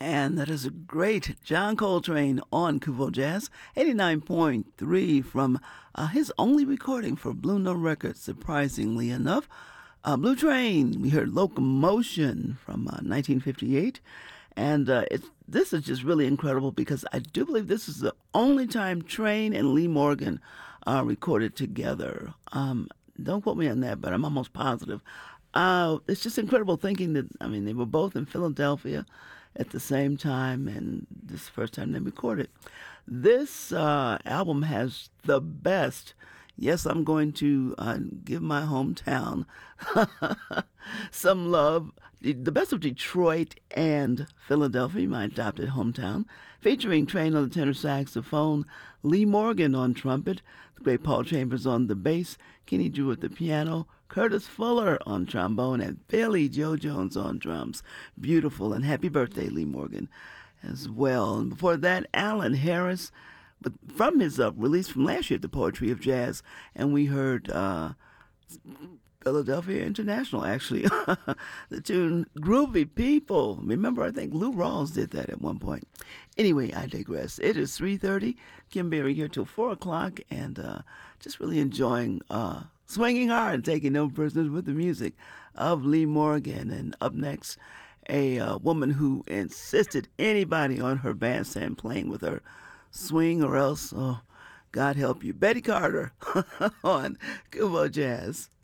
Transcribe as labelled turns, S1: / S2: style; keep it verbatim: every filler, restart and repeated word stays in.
S1: And that is a great John Coltrane on Kuvo Jazz, eighty-nine point three from uh, his only recording for Blue Note Records, surprisingly enough. Uh, Blue Train, we heard Locomotion from uh, nineteen fifty-eight. And uh, it's, this is just really incredible because I do believe this is the only time Train and Lee Morgan are recorded together. Um, don't quote me on that, but I'm almost positive. Uh, it's just incredible thinking that, I mean, they were both in Philadelphia at the same time, and this is the first time they recorded. This uh, album has the best. Yes, I'm going to uh, give my hometown some love. The best of Detroit and Philadelphia, my adopted hometown, featuring Train on the tenor saxophone, Lee Morgan on trumpet, the great Paul Chambers on the bass, Kenny Drew at the piano, Curtis Fuller on trombone, and Billy Joe Jones on drums. Beautiful, and happy birthday, Lee Morgan, as well. And before that, Alan Harris, but from his uh, release from last year, The Poetry of Jazz, and we heard uh, Philadelphia International, actually. The tune Groovy People. Remember, I think Lou Rawls did that at one point. Anyway, I digress. It is three thirty. Kim Berry here till four o'clock, and uh, just really enjoying uh, swinging hard and taking no prisoners with the music of Lee Morgan. And up next, a uh, woman who insisted anybody on her bandstand playing with her swing or else, oh, God help you, Betty Carter on Kuvo Jazz.